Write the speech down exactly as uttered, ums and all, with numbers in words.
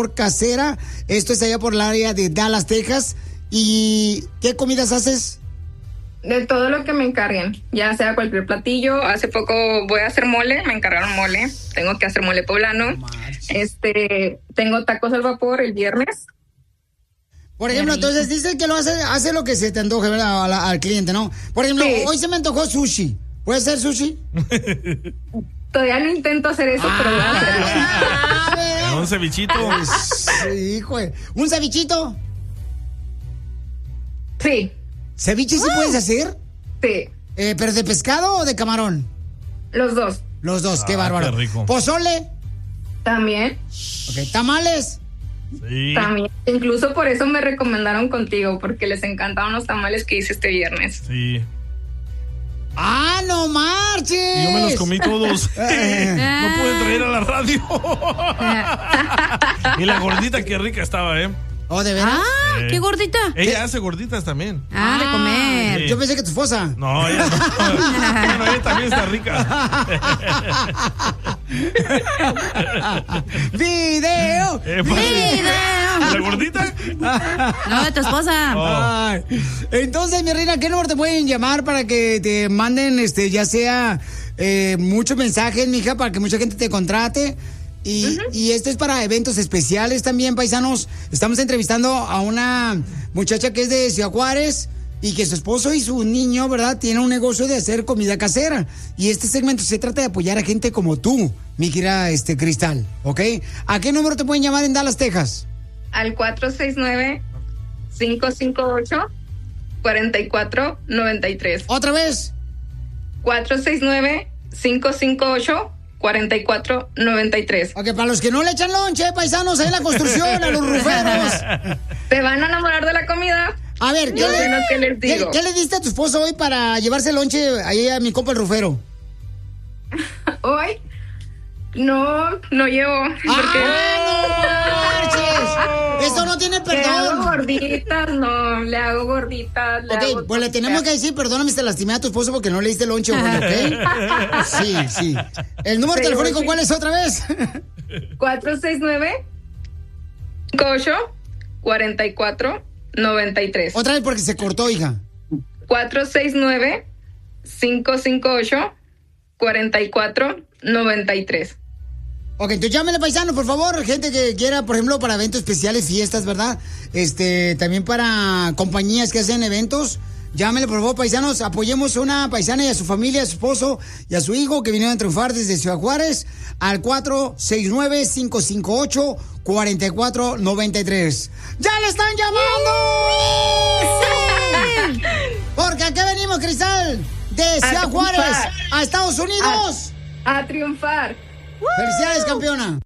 Vapor casera. Esto es allá por el área de Dallas, Texas. ¿Y qué comidas haces? De todo lo que me encarguen, ya sea cualquier platillo. Hace poco voy a hacer mole, me encargaron mole. Tengo que hacer mole poblano. Este, tengo tacos al vapor el viernes. Por ejemplo, entonces dice que lo hace, hace lo que se te antoje, ¿verdad? Al, al cliente, ¿no? Por ejemplo, sí. Hoy se me antojó sushi. ¿Puede ser sushi? Todavía no intento hacer eso, ah, pero voy a hacerlo. Ah, un cevichito. Sí, hijo. ¿Un cevichito? Sí. ¿Ceviche sí uh. puedes hacer? Sí. Eh, ¿Pero de pescado o de camarón? Los dos. Los dos, qué ah, bárbaro. Qué rico. ¿Pozole? También. Ok, ¿tamales? Sí. También. Incluso por eso me recomendaron contigo, porque les encantaban los tamales que hice este viernes. Sí. ¡Ah, no marches! Y yo me los comí todos. No pude traer a la radio. Y la gordita, qué rica estaba, ¿eh? ¿Oh, de veras? Ah, eh. qué gordita. Ella ¿Qué? hace gorditas también. Ah, de comer. Sí. Yo pensé que tu esposa. No, ella no. Bueno, ella también está rica. ¡Video! Eh, ¡Video! ¿La gordita? No, de tu esposa. Oh. Ay. Entonces, mi reina, ¿qué número te pueden llamar para que te manden, este, ya sea eh, muchos mensajes, mija, para que mucha gente te contrate? Y, uh-huh. y esto es para eventos especiales también, paisanos. Estamos entrevistando a una muchacha que es de Ciudad Juárez y que su esposo y su niño, ¿verdad?, tienen un negocio de hacer comida casera. Y este segmento se trata de apoyar a gente como tú, mi querida este, Cristal, ¿ok? ¿A qué número te pueden llamar en Dallas, Texas? Al cuatro seis nueve, cinco cinco ocho, cuatro cuatro nueve tres. ¿Otra vez? cuatro seis nueve, cinco cinco ocho, cuatro cuatro nueve tres. Ok, para los que no le echan lonche, paisanos, ahí en la construcción, a los ruferos. ¿Te van a enamorar de la comida? A ver, ¿qué, le, no ¿qué, les digo? ¿qué, ¿qué le diste a tu esposo hoy para llevarse lonche ahí a mi compa el rufero? ¿Hoy? No, no llevo. Porque... ¡Ah, no! Eso no tiene perdón. Le hago gorditas, no, le hago gorditas. Le ok, hago pues le tenemos que decir, perdóname si te lastimé a tu esposo porque no le diste lonche hoy, ¿ok? Sí, sí. ¿El número sí, telefónico sí. cuál es otra vez? cuatro seis nueve, cinco ocho, cuatro cuatro nueve tres. Otra vez porque se cortó, hija. cuatro seis nueve, cinco cinco ocho, cuatro cuatro nueve tres. Ok, entonces llámenle, paisano, por favor, gente que quiera, por ejemplo, para eventos especiales, fiestas, ¿verdad? Este, también para compañías que hacen eventos. Llámenle, por favor, paisanos, apoyemos a una paisana y a su familia, a su esposo y a su hijo que vinieron a triunfar desde Ciudad Juárez al cuatro seis nueve, cinco cinco ocho, cuatro cuatro nueve tres. ¡Ya le están llamando! ¡Sí! Porque aquí venimos, Cristal, de Ciudad Juárez a Estados Unidos. A, a triunfar. ¡Felicidades, campeona!